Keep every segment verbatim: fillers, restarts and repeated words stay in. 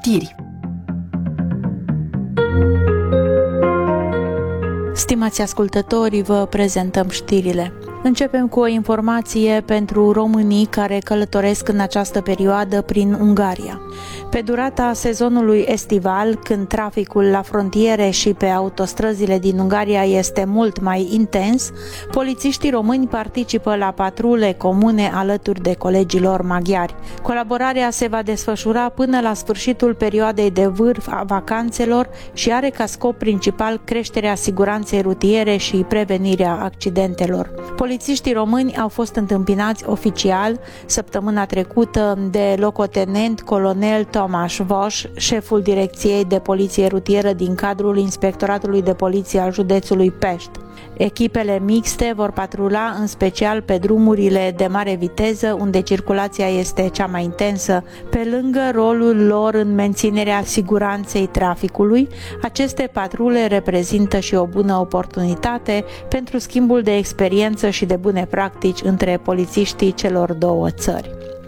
Știri. Stimați ascultători, vă prezentăm știrile. Începem cu o informație pentru românii care călătoresc în această perioadă prin Ungaria. Pe durata sezonului estival, când traficul la frontiere și pe autostrăzile din Ungaria este mult mai intens, polițiștii români participă la patrule comune alături de colegilor maghiari. Colaborarea se va desfășura până la sfârșitul perioadei de vârf a vacanțelor și are ca scop principal creșterea siguranței rutiere și prevenirea accidentelor. Polițiștii români au fost întâmpinați oficial săptămâna trecută de locotenent colonel Tomaș Voș, șeful Direcției de Poliție Rutieră din cadrul Inspectoratului de Poliție al județului Pești. Echipele mixte vor patrula în special pe drumurile de mare viteză, unde circulația este cea mai intensă. Pe lângă rolul lor în menținerea siguranței traficului, aceste patrule reprezintă și o bună oportunitate pentru schimbul de experiență și de bune practici între polițiștii celor două țări.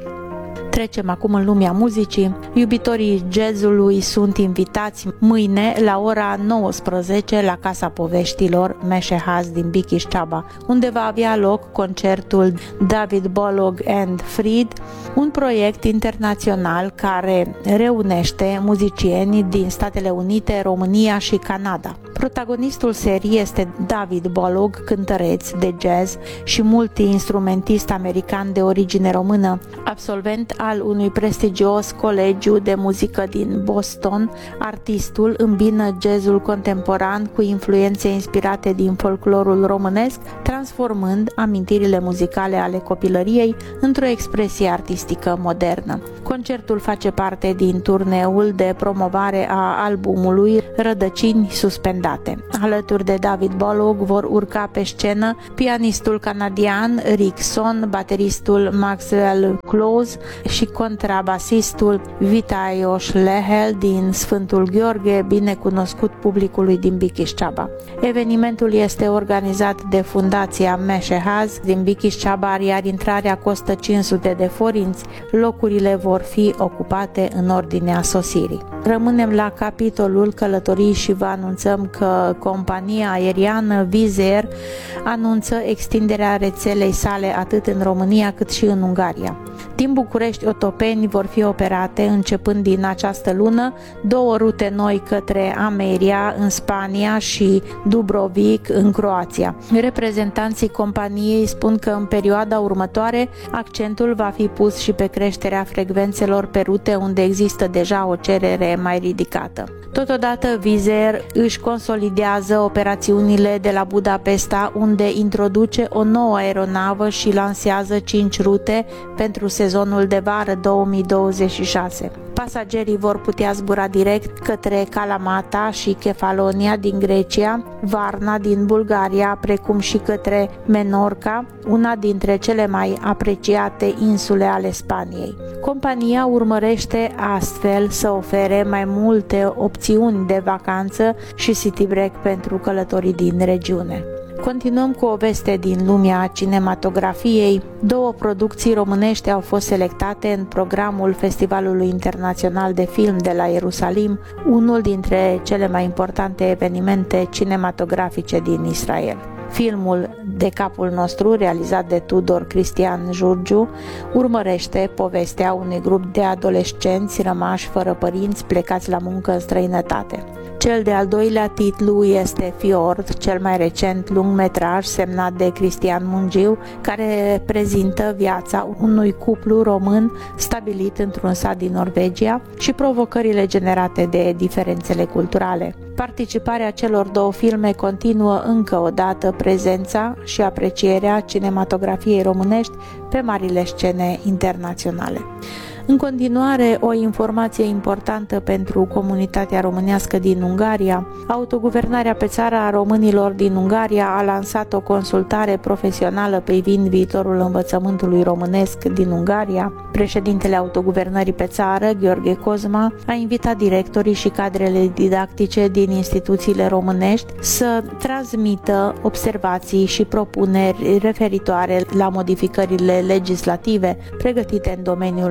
Trecem acum în lumea muzicii. Iubitorii jazzului sunt invitați mâine la ora nouăsprezece la Casa Poveștilor Meșehaz din Bikiș-Ceaba, unde va avea loc concertul David Bolog and Fried, un proiect internațional care reunește muzicieni din Statele Unite, România și Canada. Protagonistul serii este David Bolog, cântăreț de jazz și multi-instrumentist american de origine română, absolvent al unui prestigios colegiu de muzică din Boston. Artistul îmbină jazzul contemporan cu influențe inspirate din folclorul românesc, transformând amintirile muzicale ale copilăriei într-o expresie artistică modernă. Concertul face parte din turneul de promovare a albumului Rădăcini suspendate. Alături de David Bolog vor urca pe scenă pianistul canadian Rick Son, bateristul Maxwell Close și contrabasistul Vitaios Lehel din Sfântul Gheorghe, bine cunoscut publicului din Bikiș-Ceaba. Evenimentul este organizat de Fundația Meșehaz din Bikiș-Ceaba, iar intrarea costă cinci sute de forinți. Locurile vor fi ocupate în ordinea sosirii. Rămânem la capitolul călătorii și vă anunțăm că compania aeriană Wizz Air anunță extinderea rețelei sale atât în România cât și în Ungaria. Din București, Otopeni vor fi operate începând din această lună două rute noi către Ameria în Spania și Dubrovnik în Croația. Reprezentanții companiei spun că în perioada următoare accentul va fi pus și pe creșterea frecvențelor pe rute unde există deja o cerere mai ridicată. Totodată, Wizz Air își consolidează operațiunile de la Budapesta, unde introduce o nouă aeronavă și lansează cinci rute pentru sezonul de vară două mii douăzeci și șase. Pasagerii vor putea zbura direct către Kalamata și Kefalonia din Grecia, Varna din Bulgaria, precum și către Menorca, una dintre cele mai apreciate insule ale Spaniei. Compania urmărește astfel să ofere mai multe opțiuni de vacanță și city break pentru călătorii din regiune. Continuăm cu o veste din lumea cinematografiei. Două producții românești au fost selectate în programul Festivalului Internațional de Film de la Ierusalim, unul dintre cele mai importante evenimente cinematografice din Israel. Filmul De capul nostru, realizat de Tudor Cristian Giurgiu, urmărește povestea unui grup de adolescenți rămași fără părinți plecați la muncă în străinătate. Cel de-al doilea titlu este Fiord, cel mai recent lungmetraj semnat de Cristian Mungiu, care prezintă viața unui cuplu român stabilit într-un sat din Norvegia și provocările generate de diferențele culturale. Participarea celor două filme continuă încă o dată prezența și aprecierea cinematografiei românești pe marile scene internaționale. În continuare, o informație importantă pentru comunitatea românească din Ungaria. Autoguvernarea pe țară a românilor din Ungaria a lansat o consultare profesională privind viitorul învățământului românesc din Ungaria. Președintele Autoguvernării pe țară, Gheorghe Cozma, a invitat directorii și cadrele didactice din instituțiile românești să transmită observații și propuneri referitoare la modificările legislative pregătite în domeniul educației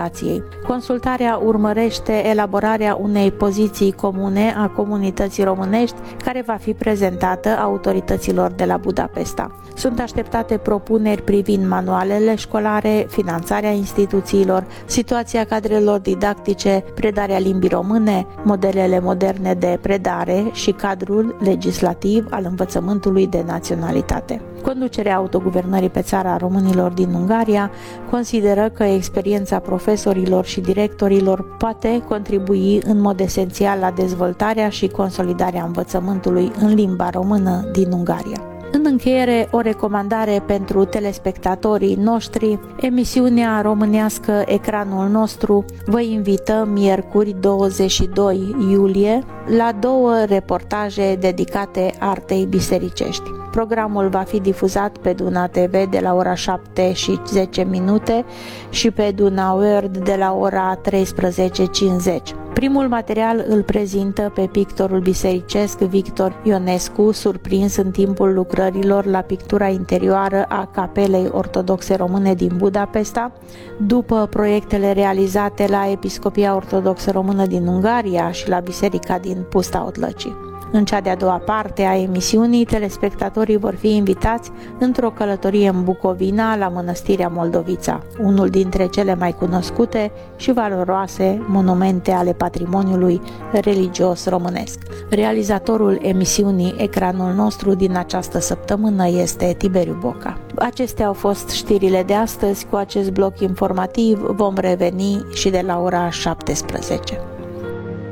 educației. Consultarea urmărește elaborarea unei poziții comune a comunității românești, care va fi prezentată autorităților de la Budapesta. Sunt așteptate propuneri privind manualele școlare, finanțarea instituțiilor, situația cadrelor didactice, predarea limbii române, modelele moderne de predare și cadrul legislativ al învățământului de naționalitate. Conducerea autoguvernării pe țara românilor din Ungaria consideră că experiența profesorilor și directorilor poate contribui în mod esențial la dezvoltarea și consolidarea învățământului în limba română din Ungaria. În încheiere, o recomandare pentru telespectatorii noștri: emisiunea românească Ecranul Nostru vă invită miercuri douăzeci și doi iulie la două reportaje dedicate artei bisericești. Programul va fi difuzat pe Duna T V de la ora șapte și zece minute și pe Duna World de la ora treisprezece cincizeci. Primul material îl prezintă pe pictorul bisericesc Victor Ionescu, surprins în timpul lucrărilor la pictura interioară a Capelei Ortodoxe Române din Budapesta, după proiectele realizate la Episcopia Ortodoxă Română din Ungaria și la Biserica din Pusta Otlăcii. În cea de-a doua parte a emisiunii, telespectatorii vor fi invitați într-o călătorie în Bucovina, la Mănăstirea Moldovița, unul dintre cele mai cunoscute și valoroase monumente ale patrimoniului religios românesc. Realizatorul emisiunii Ecranul Nostru din această săptămână este Tiberiu Boca. Acestea au fost știrile de astăzi. Cu acest bloc informativ vom reveni și de la ora șaptesprezece.